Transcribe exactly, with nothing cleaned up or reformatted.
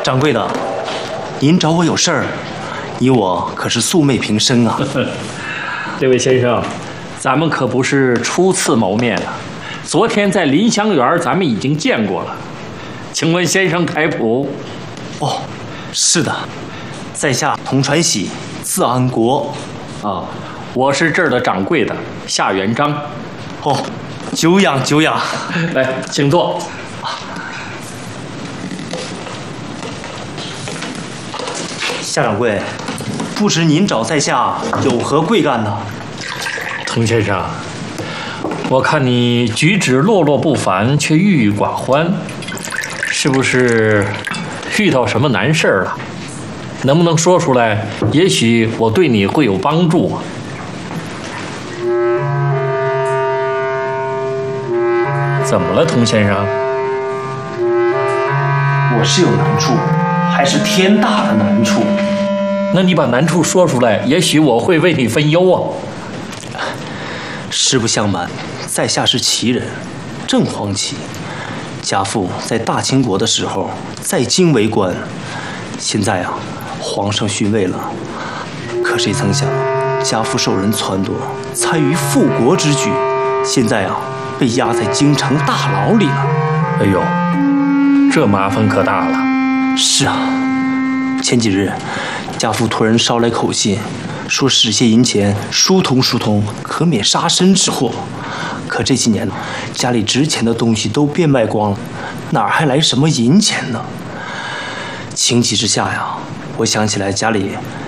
掌柜的，您找我有事儿？你我可是素昧平生啊。 这位先生，咱们可不是初次谋面啊。昨天在林香园，咱们已经见过了。请问先生开谱？ 哦，是的，在下童传喜，字安国。 啊，我是这儿的掌柜的夏元璋。 哦，久仰久仰。 来，请坐。 夏掌柜，不知您找在下有何贵干呢？ 童先生，我看你举止落落不凡，却郁郁寡欢，是不是遇到什么难事儿了？能不能说出来？也许我对你会有帮助啊。怎么了，童先生？ 我是有难处，还是天大的难处。 那你把难处说出来，也许我会为你分忧啊。 实不相瞒，在下是旗人，正黄旗。家父在大清国的时候，在京为官。现在啊，皇上逊位了，可谁曾想，家父受人撺掇，参与复国之举，现在啊，被押在京城大牢里了。 哎呦，这麻烦可大了。 是啊，前几日，家父托人捎来口信，说使些银钱疏通疏通，可免杀身之祸。可这几年，家里值钱的东西都变卖光了，哪还来什么银钱呢？情急之下呀，我想起来家里